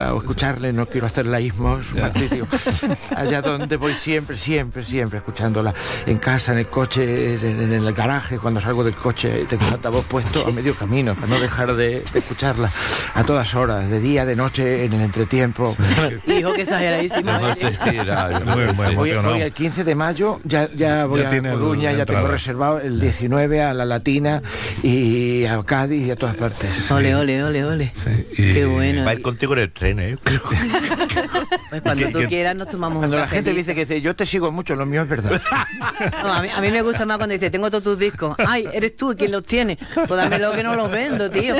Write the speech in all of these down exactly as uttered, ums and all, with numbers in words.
o escucharle, no quiero hacer laísmos, Martirio. Allá donde voy siempre, siempre, siempre escuchándola. En casa, en el coche, en, en el garaje, cuando salgo del coche, tengo el altavoz puesto a medio camino, para no dejar de, de escucharla a todas horas, de día, de noche, en el entretiempo. Hijo, que exageradísimo. No, sí, sí, era, muy, muy voy, voy el quince de mayo, ya, ya voy ya a Coruña, ya tengo reservado el diecinueve a la Latina y a Cádiz y a todas partes. Sí. Ole, ole, ole, ole. Sí. Qué bueno. Va a ir contigo en el tren, ¿eh? Pues cuando tú quieras nos tomamos cuando un la gente dice que dice, yo te sigo mucho, lo mío es verdad. No, a, mí, a mí me gusta más cuando dice, tengo todos tus discos. Ay, eres tú quien los tiene. Pues dámelo que no los vendo, tío.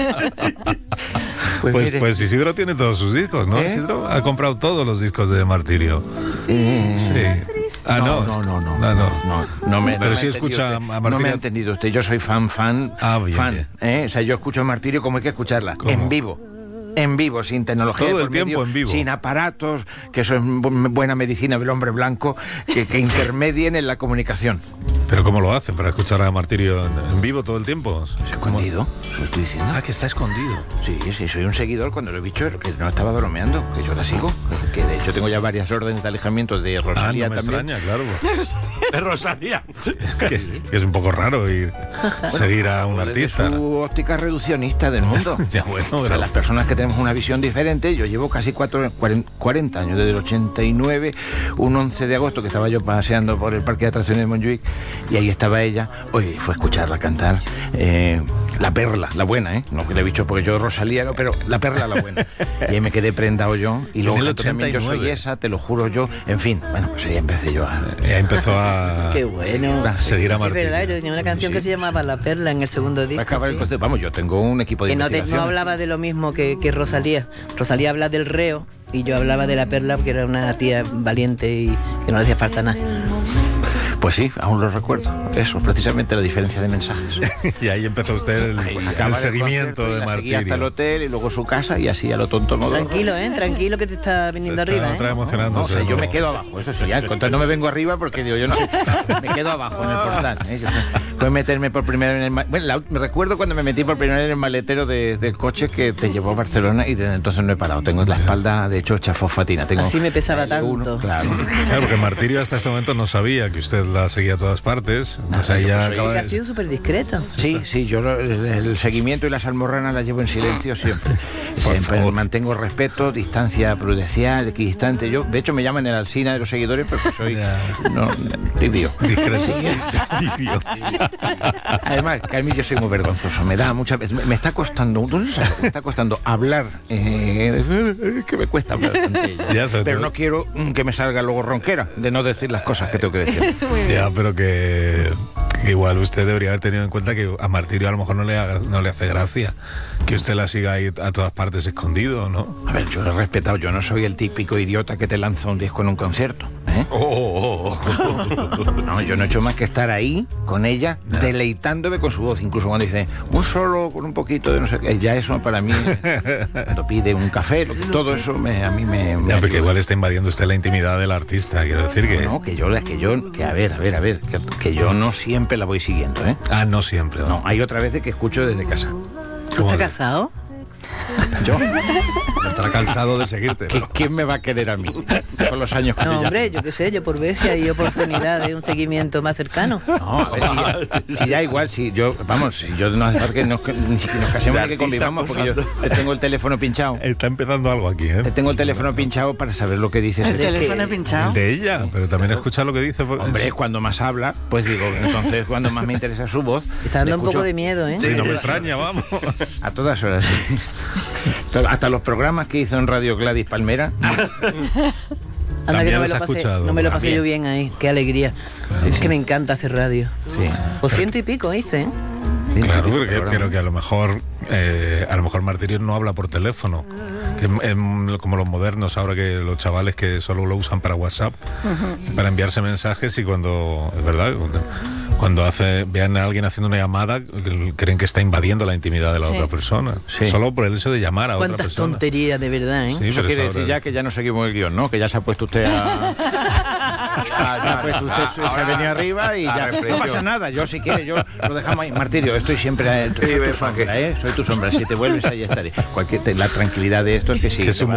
Pues, pues, pues Isidro tiene todos sus discos, ¿no? ¿Eh? Isidro ha comprado todos los discos de Martirio. Eh, sí. Ah, no, no, no, no, no, no, no, no me, pero no sí me escucha a Martirio. No me ha entendido usted, yo soy fan, fan, ah, bien, fan, bien. ¿eh? O sea, yo escucho a Martirio como hay que escucharla, ¿Cómo? En vivo. En vivo, sin tecnología. Todo el por tiempo medio, en vivo. Sin aparatos, que eso es buena medicina del hombre blanco, que, que intermedien en la comunicación. ¿Pero cómo lo hace para escuchar a Martirio en, en vivo todo el tiempo? ¿Es escondido? ¿Lo estoy diciendo? Ah, que está escondido. Sí, sí, soy un seguidor, cuando lo he dicho, que no estaba bromeando, que yo la sigo. Que de hecho tengo ya varias órdenes de alejamiento de Rosalía ah, no me también. extraña, claro. De Rosalía. que, que es un poco raro ir bueno, seguir a un artista. Su ¿no? óptica reduccionista del mundo. Ya, bueno, o sea, las personas que tenemos una visión diferente, yo llevo casi cuatro, cuarenta años, desde el ochenta y nueve, un once de agosto que estaba yo paseando por el parque de atracciones de Montjuic y ahí estaba ella. Hoy fue a escucharla cantar eh, La Perla, la buena, ¿eh? No que le he dicho porque yo Rosalía, no, pero La Perla, la buena. Y ahí me quedé prendado yo y luego canto también Yo soy esa, te lo juro yo. En fin, bueno, pues ahí empecé yo a... Ya empezó a... Qué bueno. A seguir a Martirio. Es verdad, yo tenía una canción sí. que se llamaba La Perla en el segundo disco. Sí. El vamos, yo tengo un equipo de que no, te, investigación. no hablaba de lo mismo que, que Rosalía. Rosalía habla del reo y yo hablaba de La Perla porque era una tía valiente y que no le hacía falta nada. Pues sí, aún lo recuerdo. Eso, precisamente la diferencia de mensajes. Y ahí empezó usted el, el, el seguimiento de Martirio. Hasta el hotel y luego su casa y así a lo tonto modo. Tranquilo, ¿eh? Tranquilo que te está viniendo te está arriba, otra ¿eh? emocionándose. No, o sea, ¿no? yo me quedo abajo, eso sí, ya. Contra, no me vengo arriba porque digo, yo no sé, me quedo abajo en el portal. ¿eh? Yo, fue meterme por primera vez en el... Bueno, la, me recuerdo cuando me metí por primera vez en el maletero de, del coche que te llevó a Barcelona y desde entonces no he parado. Tengo la espalda, de hecho, hecha fosfatina. Tengo así me pesaba tanto. Uno, claro. Claro, porque Martirio hasta este momento no sabía que usted la seguía a todas partes. No, o sea, ya acaba de... ha sido súper discreto. Sí, sí, yo lo, el, el seguimiento y las almorranas las llevo en silencio siempre. Siempre mantengo respeto, distancia prudencial, equidistante. Yo, de hecho, me llaman el Alsina de los seguidores porque soy no, tibio. Tibio. Además, que a mí yo soy muy vergonzoso. Me da mucha... Me, me está costando... ¿Tú no sabes? Me está costando hablar. Eh, que me cuesta hablar ante ella. Ya, pero todo. no quiero que me salga luego ronquera de no decir las cosas que tengo que decir. Ya, pero que... que igual usted debería haber tenido en cuenta que a Martirio a lo mejor no le, haga, no le hace gracia que usted la siga ahí a todas partes escondido, ¿no? A ver, yo lo he respetado, yo no soy el típico idiota que te lanza un disco en un concierto, ¿eh? Oh, oh, oh. No, yo no he hecho más que estar ahí con ella, no. deleitándome con su voz, incluso cuando dice un solo con un poquito de no sé qué, ya eso para mí, cuando pide un café, todo eso me, a mí me... me ya, porque igual está invadiendo usted la intimidad del artista, quiero decir que... No, que yo, que yo, que a ver, a ver, a ver, que, que yo no siempre la voy siguiendo, ¿eh? Ah, no siempre. No, no hay otra vez que escucho desde casa. ¿Tú estás casado? ¿Yo? Estará cansado de seguirte. ¿Quién me va a querer a mí? Con los años que No, ya... hombre, yo qué sé, yo por ver si hay oportunidad de un seguimiento más cercano. No, a ver si, si da igual, si yo, vamos, si yo no hace falta que nos, ni siquiera nos casemos ni que convivamos, porque yo te tengo el teléfono pinchado. Está empezando algo aquí, ¿eh? Te tengo el teléfono pinchado para saber lo que dice. ¿El teléfono que, pinchado? El de ella, pero también escucha lo que dice. Por... Hombre, cuando más habla, pues digo, entonces cuando más me interesa su voz. Está dando un escucho... poco de miedo, ¿eh? Sí, no me extraña, vamos. A todas horas, sí. Hasta los programas que hizo en Radio Gladys Palmera. Anda que no me lo pasé, no me lo pasé yo bien ahí, qué alegría. Bueno. Es que me encanta hacer radio. Sí. O ciento y pico hice, ¿eh? Claro, porque creo que a lo mejor eh, a lo mejor Martirio no habla por teléfono, que eh, como los modernos ahora, que los chavales que solo lo usan para WhatsApp, uh-huh. para enviarse mensajes, y cuando es verdad cuando hace vean a alguien haciendo una llamada creen que está invadiendo la intimidad de la sí. otra persona, sí. solo por el hecho de llamar a otra persona. Cuántas tonterías, de verdad, ¿eh? Sí, eso quiere decir ya que ya no seguimos el guión, ¿no? Que ya se ha puesto usted a Ah, pues usted se, se ahora, venía arriba y la ya. No reflexión. pasa nada, yo si quiere, yo lo dejamos ahí. Martirio, estoy siempre a, soy Sí, tu ven, ¿pa' sombra, qué? ¿eh? Soy tu sombra, si te vuelves ahí estaré. Cualquier, la tranquilidad de esto es que sí. Que su